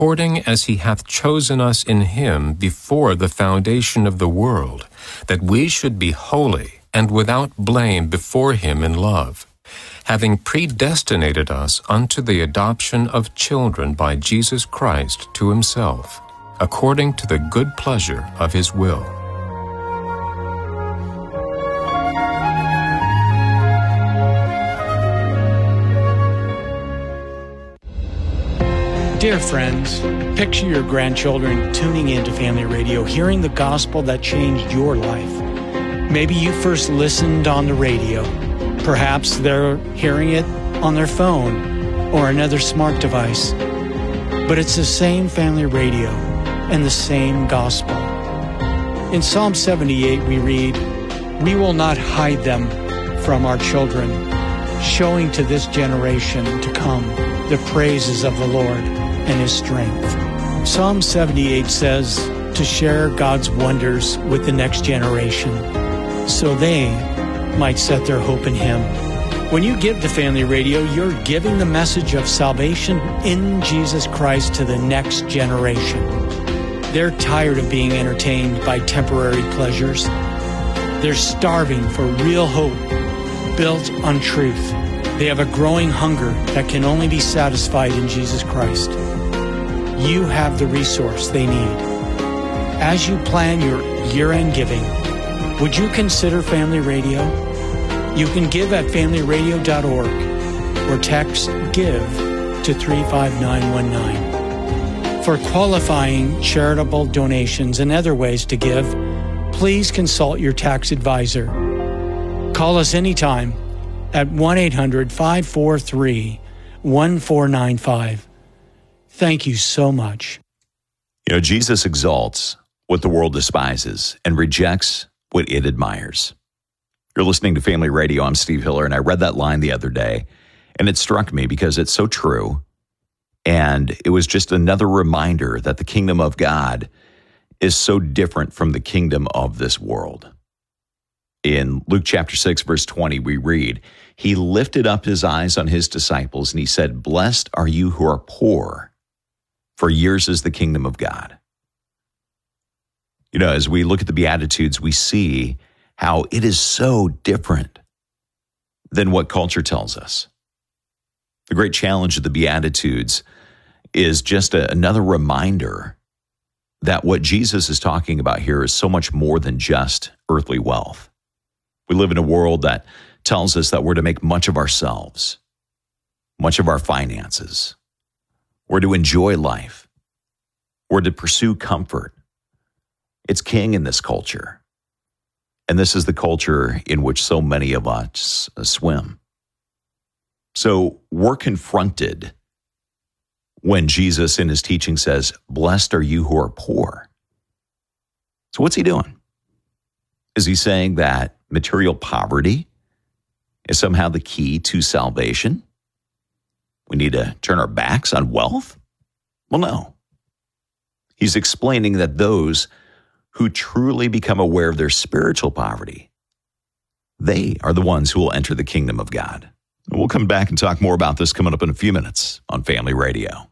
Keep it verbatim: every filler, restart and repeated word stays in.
according as he hath chosen us in him before the foundation of the world, that we should be holy and without blame before him in love, having predestinated us unto the adoption of children by Jesus Christ to himself, according to the good pleasure of his will. Dear friends, picture your grandchildren tuning into Family Radio, hearing the gospel that changed your life. Maybe you first listened on the radio. Perhaps they're hearing it on their phone or another smart device. But it's the same Family Radio and the same gospel. In Psalm seventy-eight we read, "We will not hide them from our children, showing to this generation to come the praises of the Lord and his strength." Psalm seventy-eight says to share God's wonders with the next generation so they might set their hope in him. When you give to Family Radio, you're giving the message of salvation in Jesus Christ to the next generation. They're tired of being entertained by temporary pleasures. They're starving for real hope built on truth. They have a growing hunger that can only be satisfied in Jesus Christ. You have the resource they need. As you plan your year-end giving, would you consider Family Radio? You can give at family radio dot org or text GIVE to three five nine one nine. For qualifying charitable donations and other ways to give, please consult your tax advisor. Call us anytime at one eight hundred five four three one four nine five. Thank you so much. You know, Jesus exalts what the world despises and rejects what it admires. You're listening to Family Radio. I'm Steve Hiller, and I read that line the other day, and it struck me because it's so true. And it was just another reminder that the kingdom of God is so different from the kingdom of this world. In Luke chapter six, verse twenty, we read, "He lifted up his eyes on his disciples, and he said, 'Blessed are you who are poor, for yours is the kingdom of God.'" You know, as we look at the Beatitudes, we see how it is so different than what culture tells us. The great challenge of the Beatitudes is just a, another reminder that what Jesus is talking about here is so much more than just earthly wealth. We live in a world that tells us that we're to make much of ourselves, much of our finances. We're to enjoy life. We're to pursue comfort. It's king in this culture. And this is the culture in which so many of us swim. So we're confronted when Jesus in his teaching says, "Blessed are you who are poor." So what's he doing? Is he saying that material poverty is somehow the key to salvation? We need to turn our backs on wealth? Well, no. He's explaining that those who truly become aware of their spiritual poverty, they are the ones who will enter the kingdom of God. We'll come back and talk more about this coming up in a few minutes on Family Radio.